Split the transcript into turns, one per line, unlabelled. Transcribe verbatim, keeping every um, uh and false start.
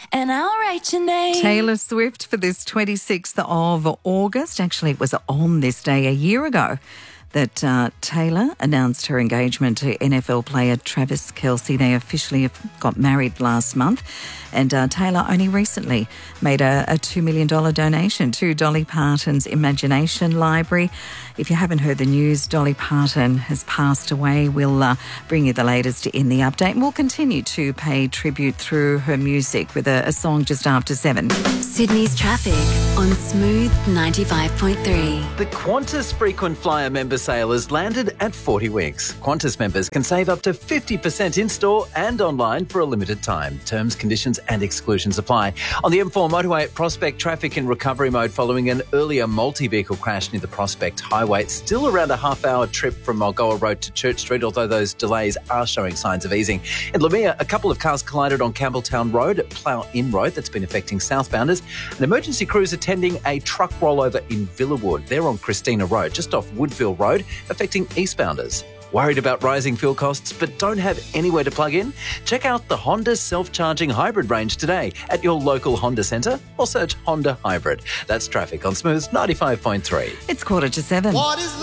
and I'll write your name.
Taylor Swift for this twenty-sixth of August. Actually, it was on this day a year ago that uh, Taylor announced her engagement to N F L player Travis Kelce. They officially got married last month. And uh, Taylor only recently made a, a two million dollars donation to Dolly Parton's Imagination Library. If you haven't heard the news, Dolly Parton has passed away. We'll uh, bring you the latest in the update. And we'll continue to pay tribute through her music with a, a song just after seven.
Sydney's traffic on Smooth ninety-five point three.
The Qantas frequent flyer member sale has landed at forty Winks. Qantas members can save up to fifty percent in-store and online for a limited time. Terms, conditions and exclusions apply. On the M four motorway at Prospect, traffic in recovery mode following an earlier multi-vehicle crash near the Prospect Highway. It's still around a half-hour trip from Mulgoa Road to Church Street, although those delays are showing signs of easing. In Lamia, a couple of cars collided on Campbelltown Road at Plough Inn Road. That's been affecting southbounders. An emergency crew is attending a truck rollover in Villawood. They're on Christina Road, just off Woodville Road, affecting eastbounders. Worried about rising fuel costs but don't have anywhere to plug in? Check out the Honda self-charging hybrid range today at your local Honda centre or search Honda Hybrid. That's traffic on Smooth ninety-five point three.
It's quarter to seven.
What is